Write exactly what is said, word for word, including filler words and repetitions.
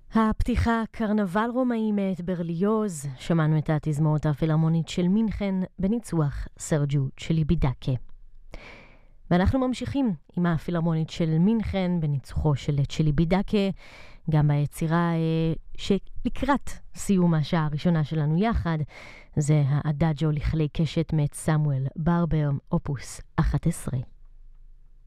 הפתיחה קרנבל רומאי מאת ברליוז, שמענו את התזמורת הפילהרמונית של מינכן בניצוח סרג'ו צ'ליבידקה. ואנחנו ממשיכים עם הפילהרמונית של מינכן בניצוחו של צ'ליבידקה, גם ביצירה שלקראת סיום השעה הראשונה שלנו יחד, זה האדאג'ו לכלי קשת מאת סמואל ברבר, אופוס אחת עשרה.